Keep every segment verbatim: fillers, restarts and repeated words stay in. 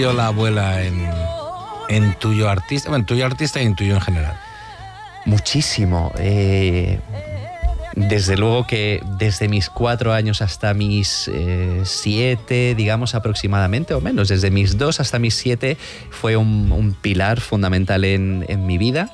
la abuela en, en tuyo artista, bueno, en tuyo artista y en tuyo en general? Muchísimo. Eh, desde luego que desde mis cuatro años hasta mis eh, siete, digamos aproximadamente, o menos, desde mis dos hasta mis siete, fue un, un pilar fundamental en, en mi vida.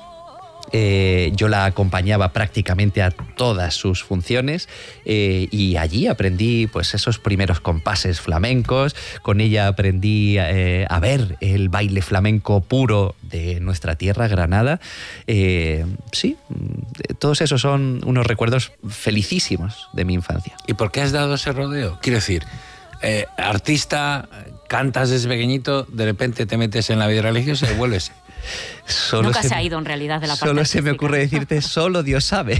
Eh, yo la acompañaba prácticamente a todas sus funciones eh, y allí aprendí pues esos primeros compases flamencos. Con ella aprendí eh, a ver el baile flamenco puro de nuestra tierra, Granada. Eh, sí, todos esos son unos recuerdos felicísimos de mi infancia. ¿Y por qué has dado ese rodeo? Quiero decir, eh, artista, cantas desde pequeñito, de repente te metes en la vida religiosa y vuelves. Solo Nunca se, se ha ido en realidad de la parte Solo artística. Se me ocurre decirte, solo Dios sabe.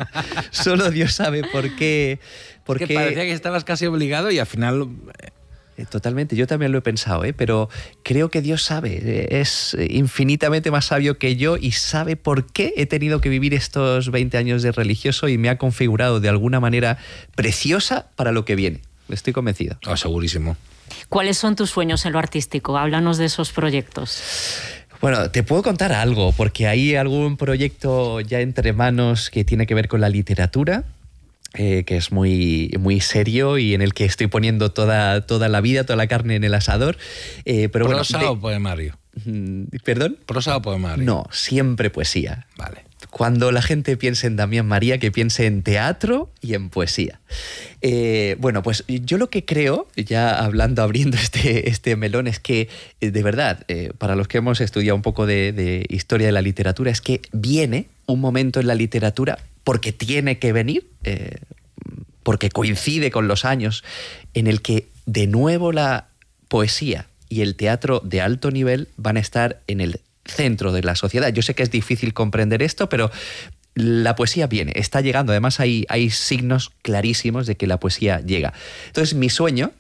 Solo Dios sabe por qué. Porque que parecía que estabas casi obligado y al final... Totalmente, yo también lo he pensado, ¿eh? Pero creo que Dios sabe, es infinitamente más sabio que yo y sabe por qué he tenido que vivir estos veinte años de religioso y me ha configurado de alguna manera preciosa para lo que viene. Estoy convencido. Oh, segurísimo. ¿Cuáles son tus sueños en lo artístico? Háblanos de esos proyectos. Bueno, te puedo contar algo, porque hay algún proyecto ya entre manos que tiene que ver con la literatura, eh, que es muy, muy serio y en el que estoy poniendo toda, toda la vida, toda la carne en el asador. Eh, pero ¿Prosa bueno, de... o poemario? ¿Perdón? ¿Prosa o poemario? No, siempre poesía. Vale. Cuando la gente piense en Damián María, que piense en teatro y en poesía. Eh, bueno, pues yo lo que creo, ya hablando, abriendo este, este melón, es que, de verdad, eh, para los que hemos estudiado un poco de, de historia de la literatura, es que viene un momento en la literatura, porque tiene que venir, eh, porque coincide con los años, en el que de nuevo la poesía y el teatro de alto nivel van a estar en el centro de la sociedad. Yo sé que es difícil comprender esto, pero la poesía viene, está llegando. Además hay, hay signos clarísimos de que la poesía llega. Entonces mi sueño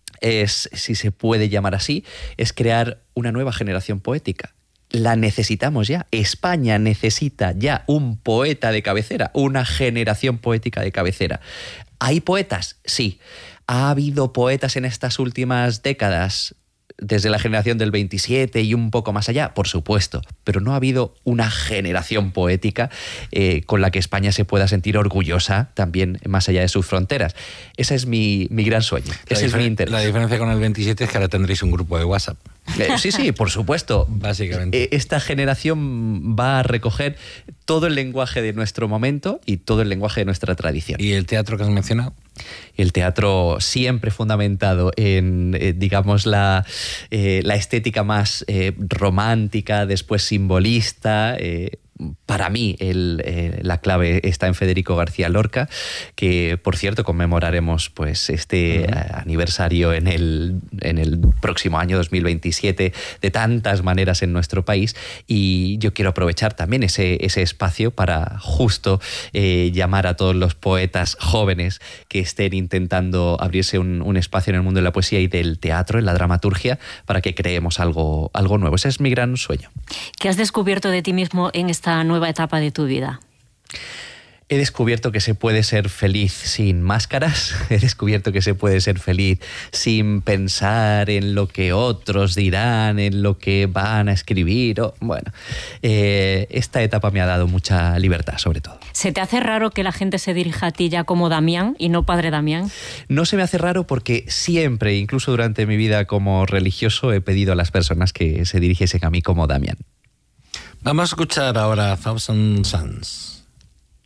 es, si se puede llamar así, es crear una nueva generación poética. La necesitamos ya. España necesita ya un poeta de cabecera, una generación poética de cabecera. ¿Hay poetas? Sí. ¿Ha habido poetas en estas últimas décadas? Desde la generación del veintisiete y un poco más allá, por supuesto, pero no ha habido una generación poética eh, con la que España se pueda sentir orgullosa también más allá de sus fronteras. Ese es mi, mi gran sueño, ese es mi interés. La diferencia con el veintisiete es que ahora tendréis un grupo de WhatsApp. Eh, sí, sí, por supuesto. Básicamente. Eh, esta generación va a recoger todo el lenguaje de nuestro momento y todo el lenguaje de nuestra tradición. ¿Y el teatro que has mencionado? El teatro siempre fundamentado en, eh, digamos, la, eh, la estética más eh, romántica, después simbolista. Eh, para mí el, eh, la clave está en Federico García Lorca, que por cierto conmemoraremos pues, este uh-huh. aniversario en el, en el próximo año dos mil veintisiete de tantas maneras en nuestro país, y yo quiero aprovechar también ese, ese espacio para justo eh, llamar a todos los poetas jóvenes que estén intentando abrirse un, un espacio en el mundo de la poesía y del teatro, en la dramaturgia, para que creemos algo, algo nuevo. Ese es mi gran sueño. ¿Qué has descubierto de ti mismo en esta nueva etapa de tu vida? He descubierto que se puede ser feliz sin máscaras, he descubierto que se puede ser feliz sin pensar en lo que otros dirán, en lo que van a escribir. O, bueno, eh, esta etapa me ha dado mucha libertad, sobre todo. ¿Se te hace raro que la gente se dirija a ti ya como Damián y no Padre Damián? No se me hace raro porque siempre, incluso durante mi vida como religioso, he pedido a las personas que se dirigiesen a mí como Damián. Vamos a escuchar ahora Thousand Suns.